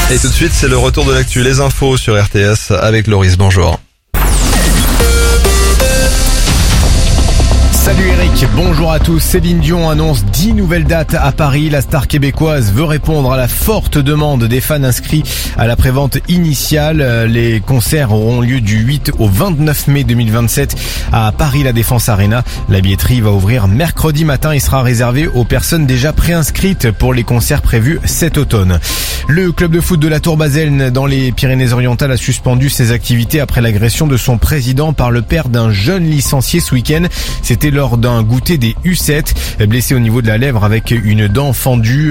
Et tout de suite, c'est le retour de l'actu, les infos sur RTS avec Loris. Bonjour. Salut Eric, bonjour à tous. Céline Dion annonce 10 nouvelles dates à Paris. La star québécoise veut répondre à la forte demande des fans inscrits à la prévente initiale. Les concerts auront lieu du 8 au 29 mai 2027 à Paris La Défense Arena. La billetterie va ouvrir mercredi matin et sera réservée aux personnes déjà préinscrites pour les concerts prévus cet automne. Le club de foot de la Tour Baselne dans les Pyrénées-Orientales a suspendu ses activités après l'agression de son président par le père d'un jeune licencié ce week-end. C'était lors d'un goûter des U7. Blessé au niveau de la lèvre avec une dent fendue,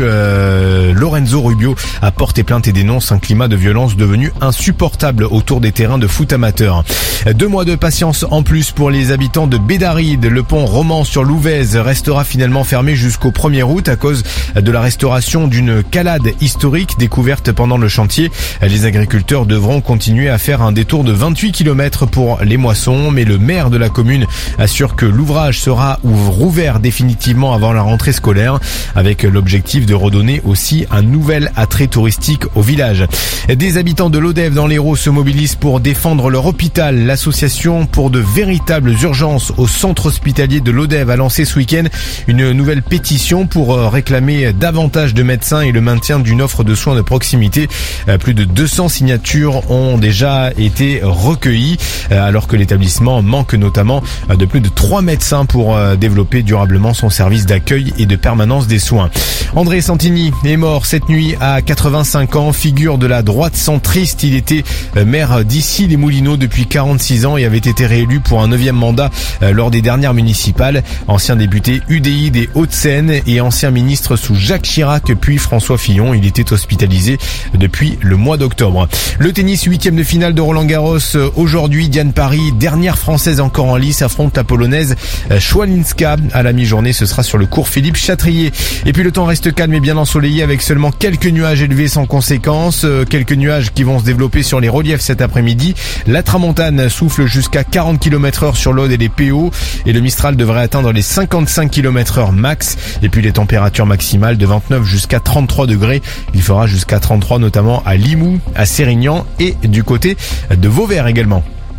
Lorenzo Rubio a porté plainte et dénonce un climat de violence devenu insupportable autour des terrains de foot amateurs. 2 mois de patience en plus pour les habitants de Bédaride. Le pont Romans sur Louvèze restera finalement fermé jusqu'au 1er août à cause de la restauration d'une calade historique découverte pendant le chantier. Les agriculteurs devront continuer à faire un détour de 28 km pour les moissons, mais le maire de la commune assure que l'ouvrage sera rouvert définitivement avant la rentrée scolaire, avec l'objectif de redonner aussi un nouvel attrait touristique au village. Des habitants de l'Odève dans l'Hérault se mobilisent pour défendre leur hôpital. L'association pour de véritables urgences au centre hospitalier de l'Odève a lancé ce week-end une nouvelle pétition pour réclamer davantage de médecins et le maintien d'une offre de soins de proximité. Plus de 200 signatures ont déjà été recueillies, alors que l'établissement manque notamment de plus de 3 médecins pour développer durablement son service d'accueil et de permanence des soins. André Santini est mort cette nuit à 85 ans, figure de la droite centriste. Il était maire d'Issy-les-Moulineaux depuis 46 ans et avait été réélu pour un 9e mandat lors des dernières municipales. Ancien député UDI des Hauts-de-Seine et ancien ministre sous Jacques Chirac puis François Fillon. Il était hospitalisé depuis le mois d'octobre. Le tennis, 8e de finale de Roland-Garros. Aujourd'hui, Diane Paris, dernière française encore en lice, affronte la polonaise Schwalinska. À la mi-journée, ce sera sur le cours Philippe Chatrier. Et puis le temps reste calme et bien ensoleillé avec seulement quelques nuages élevés sans conséquence. Quelques nuages qui vont se développer sur les reliefs cet après-midi. La tramontane souffle jusqu'à 40 km/h sur l'Aude et les PO. Et le Mistral devrait atteindre les 55 km/h max. Et puis les températures maximales de 29 jusqu'à 33 degrés. Il fera jusqu'à 33 notamment à Limoux, à Sérignan et du côté de Vauvert également.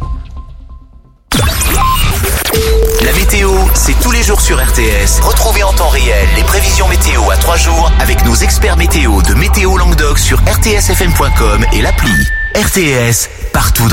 La météo, c'est tous les jours sur RTS. Retrouvez en temps réel les prévisions météo à 3 jours avec nos experts météo de Météo Languedoc sur rtsfm.com et l'appli. RTS, partout dans